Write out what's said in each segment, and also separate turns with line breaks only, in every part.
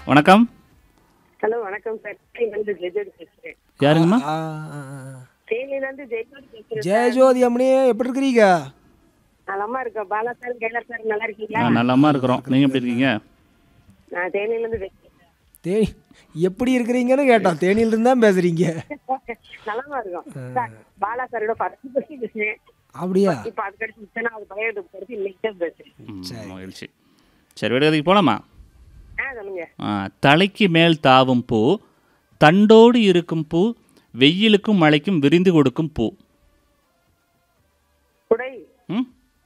வணக்கம்.
ஹலோ வணக்கம் சார். தேனியிலிருந்து ஜெயஜோதி பேசுறேன்.
யாருங்கம்மா?
தேனியிலிருந்து ஜெயஜோதி பேசுறேன்.
ஜெயஜோதி அம்மனி எப்படி இருக்கிறீங்க?
நலமா இருக்கோம். பாலா சார், கைலா சார் நல்லா இருக்கீங்களா?
நல்லமா இருக்கிறோம். நீங்க எப்படி இருக்கீங்க?
நான் தேனியிலிருந்து பேசுறேன்.
தேனி எப்படி இருக்கிறீங்கன்னு கேட்டோம். தேனியிலிருந்து தான் பேசுறீங்க.
நலமா இருக்கோம் சார். பாலா சாரோட 10 வருஷம் பேசுறேன்.
அப்படியா?
இப்ப அதுக்கடுத்து இத்தனாவது பழைய படுத்தி இன்னைக்கு தான் பேசுறேன்.
மகிழ்ச்சி. சரி, விடுகதைக்கு போலாமா?
சொல்லுங்க.
தலைக்கு மேல் தாவும் பூ, தண்டோடு இருக்கும் பூ, வெயிலுக்கும் மழைக்கும் விரிந்து கொடுக்கும் பூ.
குடை.
ம்,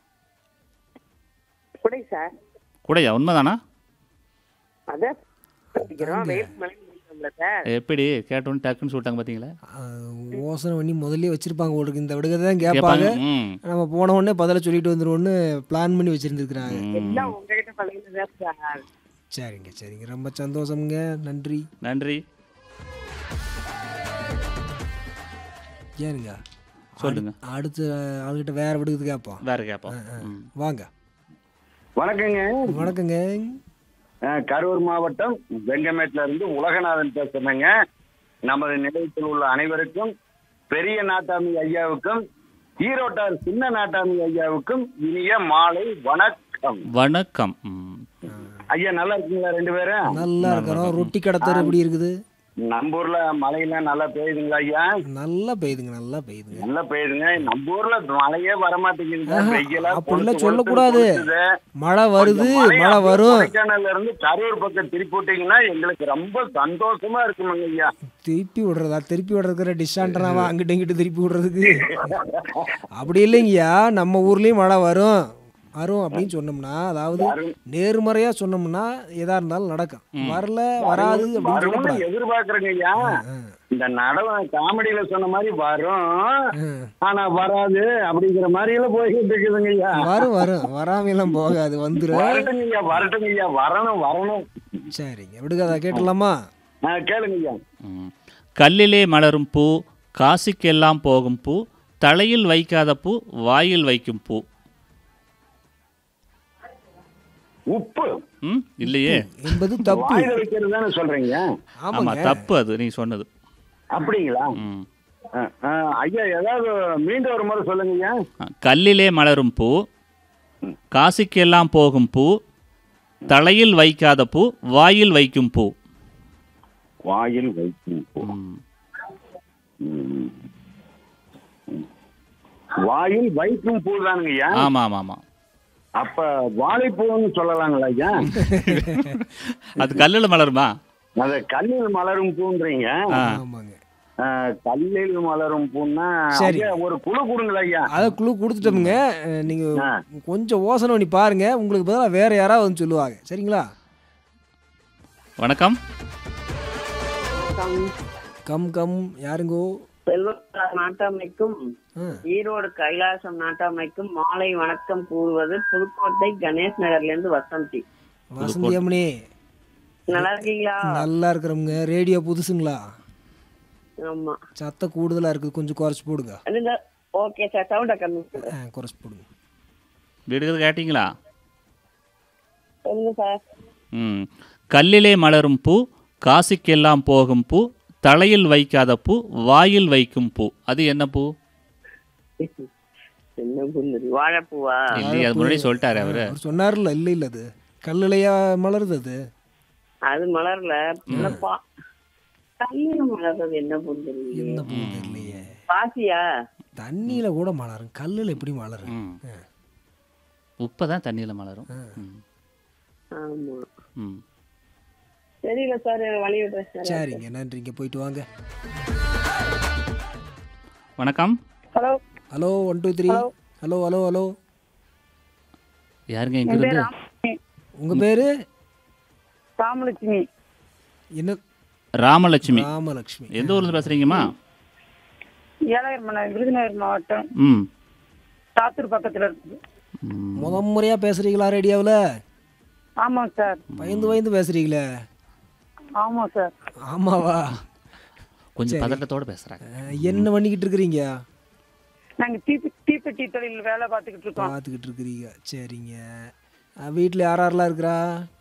குடை சார்.
குடையா? உண்மைதானா?
அதான் படிக்கிறோம். வெயில் மழை முடிக்கிறோம்ல சார்.
எப்படி கேட்டோன்னு டக்குன்னு சொல்லிட்டாங்க பார்த்தீங்களா?
யோசனை பண்ணி முதல்ல வச்சிருப்பாங்க. உங்களுக்கு இந்த விடுகதை தான் கேட்பாங்க.
ம்.
நம்ம போன உடனே பதில சொல்லிட்டு வந்துருவோன்னு பிளான் பண்ணி வச்சிருந்துருக்குறாங்க.
எல்லாம் உங்ககிட்ட பழகினதான் சார்.
சரிங்க சரிங்க, ரொம்ப சந்தோஷம்ங்க. நன்றி
நன்றி.
ஏனுங்க
சொல்லுங்க.
அடுத்து ஆளுகிட்ட வேற விடுகதை கேட்போம்.
வேற கேட்போம்.
வாங்க.
வணக்கங்க.
வணக்கங்க.
கரூர் மாவட்டம் வெங்கமேட்ல இருந்து உலகநாதன் பேசுறேங்க. நமது நிலையத்தில் உள்ள அனைவருக்கும், பெரிய நாட்டாமி ஐயாவுக்கும், ஈரோட்டார் சின்ன நாட்டாமி ஐயாவுக்கும் இனிய மாலை வணக்கம்.
வணக்கம்.
ஐயா நல்லா இருக்கீங்களா ரெண்டு பேரும்?
நல்லா இருக்கிறோம். ரொட்டி கடத்தர் எப்படி இருக்குது?
நம்ம ஊர்ல மழையெல்லாம் நல்லா பெய்யுதுங்களா ஐயா?
நல்லா பெய்யுதுங்க, நல்லா பெய்யுதுங்க.
நல்லா பெய்யுதுங்க. நம்ம ஊர்ல மழையே வரமாட்டேங்குது.
அப்படிலாம் சொல்லக்கூடாது. மழை வருது, மழை வரும்.
கொடைக்கானல்ல இருந்து கரூர் பக்கம் திருப்பி விட்டீங்கன்னா எங்களுக்கு ரொம்ப சந்தோஷமா இருக்குமாங்க ஐயா.
திருப்பி விடுறதா? திருப்பி விடுறதுக்கு டிஸ்டாண்டனாவா அங்கிட்ட இங்கிட்ட திருப்பி விடுறதுக்கு? அப்படி இல்லைங்கய்யா. நம்ம ஊர்லயும் மழை வரும் வரும் அப்படின்னு சொன்னோம்னா, அதாவது நேர்மறையா சொன்னோம்னா எதா இருந்தாலும் நடக்கும். வரல வராது அப்படின்னு
எதிர்பார்க்கறேங்க ஐயா. இந்த நடவ காமெடியில சொன்ன மாதிரி வரும் ஆனா வராது அப்படிங்கிற மாதிரி எல்லாம் போய்கிட்டு இருக்குதுங்க ஐயா.
வரும் வரும், வராம எல்லாம் போகாது, வந்துரும்.
வரட்டுங்க ஐயா, வரட்டுங்க ஐயா, வரணும் வரணும்.
சரிங்க, விடுகதை கேட்டலாமா?
கேளுங்க ஐயா.
கல்லிலே மலரும் பூ, காசுக்கெல்லாம் போகும் பூ, தலையில் வைக்காத பூ, வாயில் வைக்கும் பூ.
உப்பு.
இல்லையே
என்பது தப்பு.
வாயில வைக்கிறது தானே சொல்றீங்க?
ஆமா, தப்பு. அது நீ சொன்னது.
அப்படிங்களா? ஐயா ஏதாவது மீண்டும் ஒரு முறை சொல்லுங்க ஐயா.
கல்லிலே மலரும் பூ, காசுக்கெல்லாம் போகும் பூ, தலையில் வைக்காத பூ, வாயில் வைக்கும் பூ.
வாயில் வைக்கும் பூ. வாயில் வைக்கும் பூ தானுங்க ஐயா.
ஆமா ஆமா ஆமா.
அப்ப வாழைப்பூன்னு சொல்லலாங்களா ஐயா?
அது கல்லில் மலருமா?
அத கல்லில் மலரும் பூன்றீங்க.
ஆமாங்க.
கல்லில் மலரும் பூன்னா ஒரு குழு கொடுங்களா ஐயா?
அத குழு கொடுத்துட்டோமுங்க. நீங்க கொஞ்சம் யோசனை பண்ணி பாருங்க. உங்களுக்கு பதிலா வேற யாராவது வந்து சொல்லுவாங்க. சரிங்களா?
வணக்கம்.
Come come யாருங்கோ?
செல்வத்தார் நாட்டாமைக்கும் ஈரோடு கைலாசம் நாட்டாமைக்கும் மாலை வணக்கம் கூறுவது புதுக்கோட்டை கணேஷ் நகர்ல இருந்து வசந்தி.
வசந்தி அம்மனி
நல்லா இருக்கீங்களா?
நல்லா இருக்கிறோம்ங்க. ரேடியோ புதுசுங்களா?
ஆமா.
சத்தம் கூடுதலா இருக்குது, கொஞ்சம் குறைச்சு போடுங்க.
ஓகே சார், சவுண்ட கம்மி
குறைச்சு போடுங்க.
விடுகிறது கேட்டீங்களா?
சொல்லுங்க சார்.
கல்லிலே மலரும் பூ, காசுக்கெல்லாம் போகும் பூ, தலையில் வைக்காத பூ, வாயில் வைக்கும் பூ. அது என்ன பூ?
வாழைப்பூவா?
இல்லையே, அது முன்னாடி சொல்லிட்டாரு அவரு.
சொன்னார்ல. இல்ல இல்ல, அது கல்லுலையா மலருது. அது
அது மலர்ல தண்ணியில மலர்றது என்ன பூ?
என்ன பூ தெரியலையே.
பாசியா?
தண்ணியில கூட மலரும், கல்லுல எப்படி மலரும்?
உப்பதான் தண்ணியில மலரும்.
ஆமா. தெரியல சார், வழி விடுறேன்.
சரிங்க, நன்றிங்க, போயிட்டு வாங்க.
வணக்கம்.
Hello
hello 1 2 3. Hello hello hello.
யாருங்க எங்க இருந்து?
உங்க பேரு?
ராமலட்சுமி.
என்ன?
ராமலட்சுமி.
ராமலட்சுமி.
எந்த ஊர்ல இருந்து பேசுறீங்கம்மா?
ஏழாயிரம் விருதுநகர் மாவட்டம், சாத்தூர் பக்கத்துல இருக்கு.
முறையா பேசுறீங்களா ரேடியோவில்?
ஆமாங்க சார்.
பயந்து பேசுறீங்களே?
ஆமா சார்.
ஆமாவா?
கொஞ்சம் பதட்டத்தோட பேசுறாங்க.
என்ன பண்ணிக்கிட்டு இருக்கிறீங்க?
நாங்க தீப்பெட்டி தொழில் வேலை பார்த்துக்கிட்டு இருக்கோம்.
இருக்கிறீங்க. சரிங்க. வீட்டில் யாரெல்லாம் இருக்கிறா?